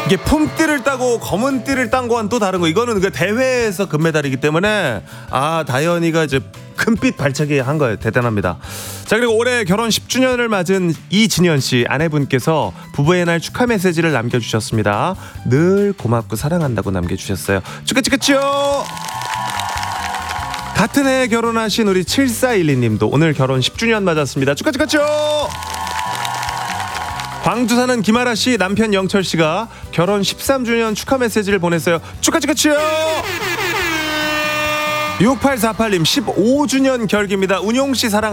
이게 품띠를 따고 검은 띠를 딴 거와는 또 다른 거. 이거는 그 대회에서 금메달이기 때문에 다현이가 이제 큰빛 발차기 한 거예요. 대단합니다. 자, 그리고 올해 결혼 10주년을 맞은 이진현 씨 아내분께서 부부의 날 축하 메시지를 남겨주셨습니다. 늘 고맙고 사랑한다고 남겨주셨어요. 축하축하쭈. 같은 해에 결혼하신 우리 7412님도 오늘 결혼 10주년 맞았습니다. 축하축하쭈. 광주 사는 김아라 씨 남편 영철 씨가 결혼 13주년 축하 메시지를 보냈어요. 축하축하쭈. 6848님 15주년 결기입니다. 운용 씨 사랑